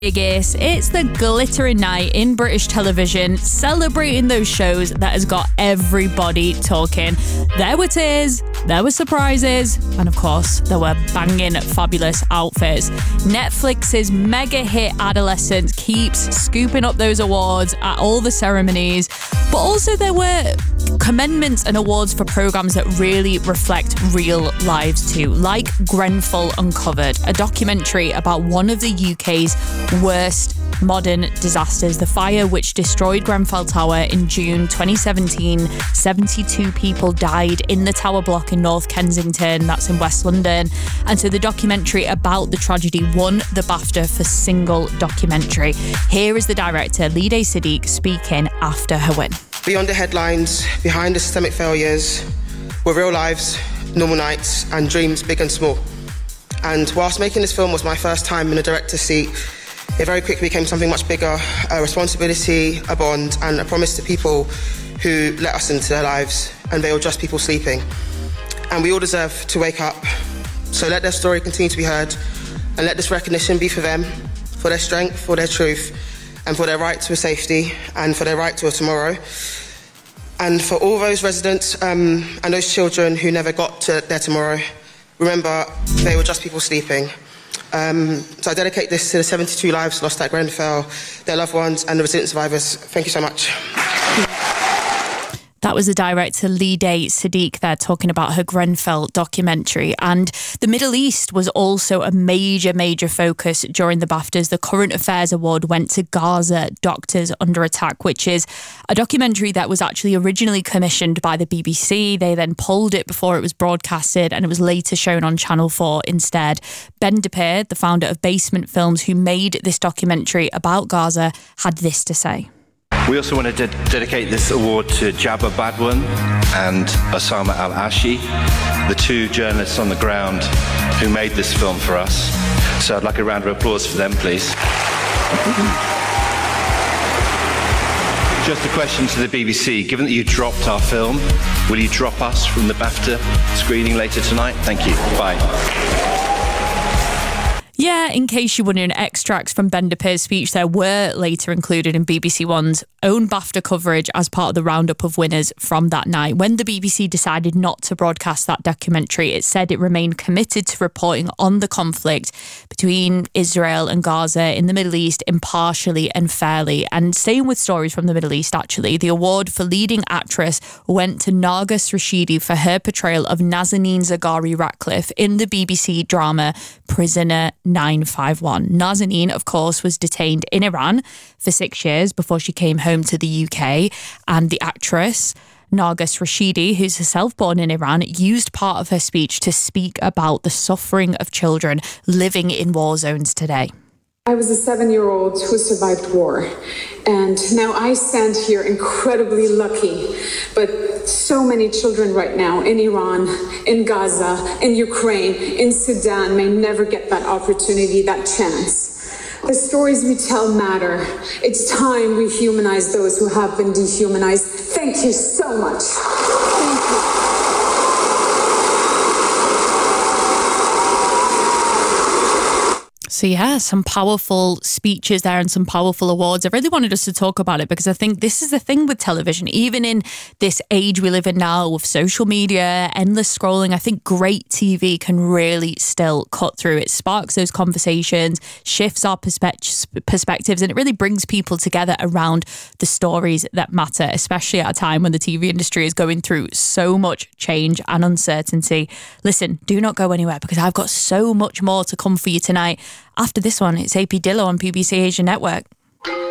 Vegas. It's the glittering night in British television, celebrating those shows that has got everybody talking. There were tears, there were surprises, and of course, there were banging, fabulous outfits. Netflix's mega hit Adolescence keeps scooping up those awards at all the ceremonies, but also there were commendments and awards for programmes that really reflect real lives too, like Grenfell Uncovered, a documentary about one of the UK's worst modern disasters, the fire which destroyed Grenfell Tower in June 2017. 72 people died in the tower block in North Kensington, that's in West London. And so the documentary about the tragedy won the BAFTA for single documentary. Here is the director, Lide Siddique, speaking after her win. Beyond the headlines, behind the systemic failures, were real lives, normal nights, and dreams big and small. And whilst making this film was my first time in a director's seat, it very quickly became something much bigger, a responsibility, a bond, and a promise to people who let us into their lives, and they were just people sleeping. And we all deserve to wake up. So let their story continue to be heard, and let this recognition be for them, for their strength, for their truth, and for their right to a safety, and for their right to a tomorrow. And for all those residents and those children who never got to their tomorrow, remember, they were just people sleeping. So I dedicate this to the 72 lives lost at Grenfell, their loved ones, and the resident survivors. Thank you so much. That was the director Lide Siddique there talking about her Grenfell documentary. And the Middle East was also a major focus during the BAFTAs. The Current Affairs Award went to Gaza Doctors Under Attack, which is a documentary that was actually originally commissioned by the BBC. They then pulled it before it was broadcasted, and it was later shown on Channel 4 instead. Ben DePere, the founder of Basement Films, who made this documentary about Gaza, had this to say. We also want to dedicate this award to Jabba Badwan and Osama Al-Ashi, the two journalists on the ground who made this film for us. So I'd like a round of applause for them, please. Just a question to the BBC. Given that you dropped our film, will you drop us from the BAFTA screening later tonight? Thank you. Bye. Yeah, in case you're wondering, extracts from Ben DePere's speech there were later included in BBC One's own BAFTA coverage as part of the roundup of winners from that night. When the BBC decided not to broadcast that documentary, it said it remained committed to reporting on the conflict between Israel and Gaza in the Middle East impartially and fairly. And staying with stories from the Middle East, actually, the award for leading actress went to Nargis Rashidi for her portrayal of Nazanin Zaghari Ratcliffe in the BBC drama Prisoner 951. Nazanin, of course, was detained in Iran for 6 years before she came home to the UK. And the actress, Nargis Rashidi, who's herself born in Iran, used part of her speech to speak about the suffering of children living in war zones today. I was a 7-year-old who survived war, and now I stand here incredibly lucky, but so many children right now in Iran, in Gaza, in Ukraine, in Sudan may never get that opportunity, that chance. The stories we tell matter. It's time we humanize those who have been dehumanized. Thank you so much. Thank you. So yeah, some powerful speeches there and some powerful awards. I really wanted us to talk about it because I think this is the thing with television. Even in this age we live in now with social media, endless scrolling, I think great TV can really still cut through. It sparks those conversations, shifts our perspectives, and it really brings people together around the stories that matter, especially at a time when the TV industry is going through so much change and uncertainty. Listen, do not go anywhere because I've got so much more to come for you tonight. After this one, it's AP Dillo on BBC Asia Network.